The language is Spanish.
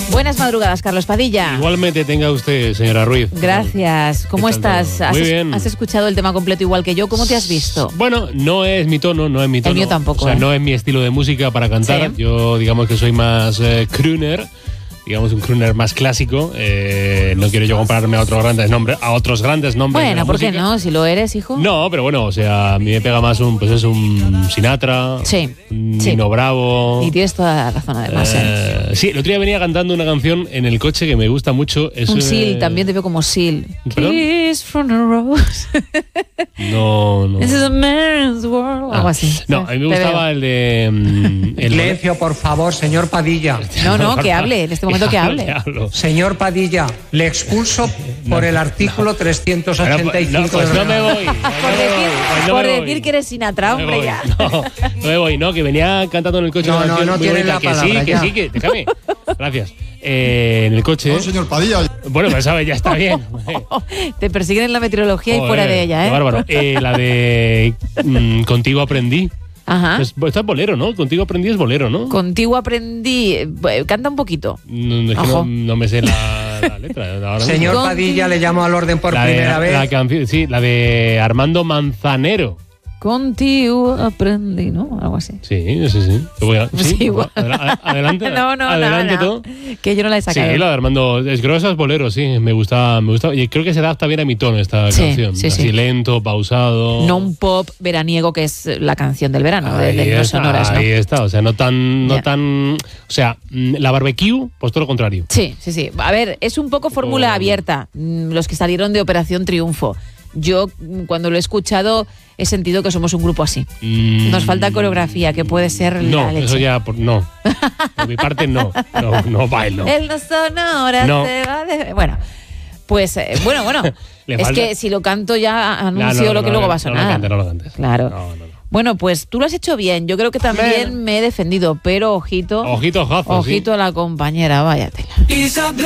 Buenas madrugadas, Carlos Padilla. Igualmente tenga usted, señora Ruiz. Gracias. ¿Cómo estás? Muy bien. ¿Has escuchado el tema completo igual que yo? ¿Cómo te has visto? Bueno, no es mi tono. El mío tampoco. O sea, no es mi estilo de música para cantar. Sí. Yo, digamos que soy más crooner. Digamos un crooner más clásico. No quiero yo compararme a otros grandes nombres. Bueno, ¿por qué no? Si lo eres, hijo. No, pero bueno, o sea, a mí me pega más un Sinatra, Sí, un sí. Nino Bravo. Y tienes toda la razón, además. Sí, el otro día venía cantando una canción en el coche que me gusta mucho. Es, Un Seal, también te veo como Seal. ¿Perdón? Kiss from a rose. No. This is a man's world. Algo así. No, a mí me Te gustaba veo. el de... Silencio, por favor, señor Padilla. No, que hable. En este momento que hable. Hablo. Señor Padilla, le expulso por el artículo 385 Pues del no me reglamento. voy. Por decir que eres Sinatra, hombre, ya. No me voy, no, que venía cantando en el coche. No, una canción no muy tiene bonita, la que palabra, ya. que déjame. Gracias. En el coche. No, señor Padilla. Bueno, pues sabes, ya está bien. Te persiguen en la meteorología y fuera de ella, ¿eh? Qué bárbaro. La de Contigo aprendí. Ajá. Está es bolero, ¿no? Contigo aprendí es bolero, ¿no? Contigo aprendí. Canta un poquito. Es que Ojo. no me sé la letra. Ahora mismo. Señor Contigo. Padilla, le llamo al orden por La primera de, la vez. canción, sí, la de Armando Manzanero. Contigo aprendí, ¿no? Algo así. Sí. Sí, igual. Adelante. No, adelante todo. Que yo no la he sacado. Sí, la de Armando es grosa, es bolero, sí, me gusta. Y creo que se adapta bien a mi tono esta Sí, canción. sí, Así sí. lento, pausado. No un pop veraniego que es la canción del verano, Ahí de Los está, Sonoras, ¿no? ahí está, o sea, no Ya. tan, o sea, la barbecue, pues todo lo contrario. Sí. A ver, es un poco fórmula abierta, los que salieron de Operación Triunfo. Yo, cuando lo he escuchado, he sentido que somos un grupo así. Nos falta coreografía, que puede ser No, la leche. eso ya, no. Por mi parte, no bailo. El Los Sonoras No. se va de... Bueno, pues, bueno. Le Es falta- que si lo canto ya anuncio No, lo que luego va a sonar. No lo cantes. Claro. No. Bueno, pues tú lo has hecho bien. Yo creo que también me he defendido, pero ojito. Ojito, ojazo, sí. Ojito a la compañera, váyatela.